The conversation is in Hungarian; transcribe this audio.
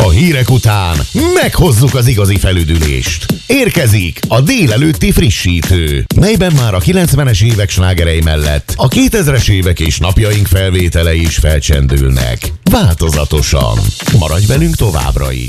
A hírek után meghozzuk az igazi felüdülést. Érkezik a délelőtti frissítő, melyben már a 90-es évek slágerei mellett a 2000-es évek és napjaink felvételei is felcsendülnek. Változatosan. Maradj velünk továbbra is.